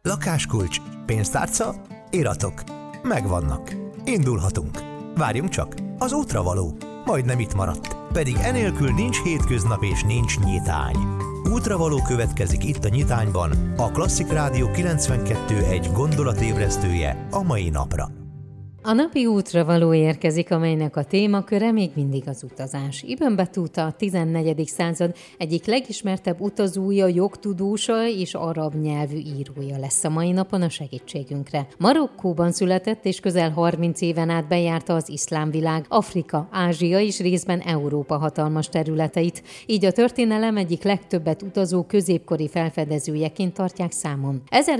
Lakáskulcs, pénztárca, iratok. Megvannak. Indulhatunk. Várjunk csak, az útra való. Majdnem itt maradt. Pedig enélkül nincs hétköznap és nincs nyitány. Útravaló következik itt a Nyitányban, a Klasszik Rádió 92.1 gondolatébresztője a mai napra. A napi útravaló érkezik, amelynek a témaköre még mindig az utazás. Ibn Battuta, a 14. század egyik legismertebb utazója, jogtudósa és arab nyelvű írója lesz a mai napon a segítségünkre. Marokkóban született, és közel 30 éven át bejárta az iszlám világ, Afrika, Ázsia és részben Európa hatalmas területeit. Így a történelem egyik legtöbbet utazó középkori felfedezőjeként tartják számon.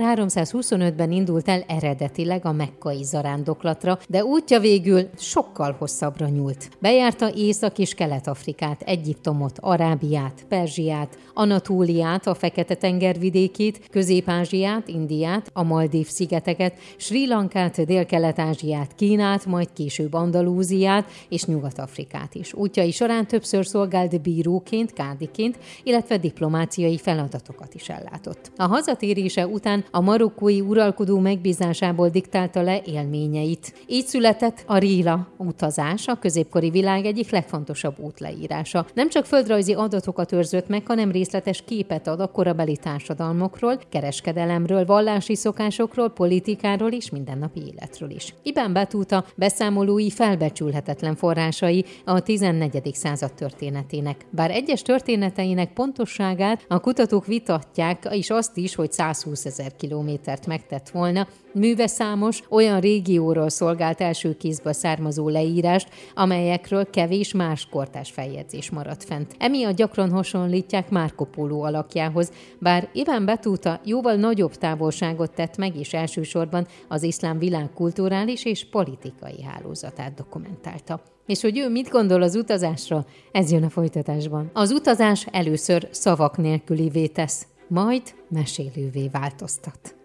1325-ben indult el eredetileg a mekkai zarándoklatra, de útja végül sokkal hosszabbra nyúlt. Bejárta Észak- és Kelet-Afrikát, Egyiptomot, Arábiát, Perzsiát, Anatóliát, a Fekete-tenger vidékét, Közép-Ázsiát, Indiát, a Maldív-szigeteket, Srí Lankát, Dél-Kelet-Ázsiát, Kínát, majd később Andalúziát és Nyugat-Afrikát is. Útjai során többször szolgált bíróként, kádiként, illetve diplomáciai feladatokat is ellátott. A hazatérése után a marokkói uralkodó megbízásából diktálta le élményeit. Így született a Rihla utazás, a középkori világ egyik legfontosabb útleírása. Nem csak földrajzi adatokat őrzött meg, hanem részletes képet ad a korabeli társadalmokról, kereskedelemről, vallási szokásokról, politikáról és mindennapi életről is. Ibn Battuta beszámolói felbecsülhetetlen forrásai a 14. század történetének. Bár egyes történeteinek pontosságát a kutatók vitatják, és azt is, hogy 120 000 kilométert megtett volna, műve számos olyan régióról szolgált első kézből származó leírást, amelyekről kevés más kortárs feljegyzés maradt fent. Emiatt gyakran hasonlítják Marco Polo alakjához, bár Ibn Battuta jóval nagyobb távolságot tett meg, és elsősorban az iszlám világ kulturális és politikai hálózatát dokumentálta. És hogy ő mit gondol az utazásra, ez jön a folytatásban. Az utazás először szavak nélkülivé tesz, majd mesélővé változtat.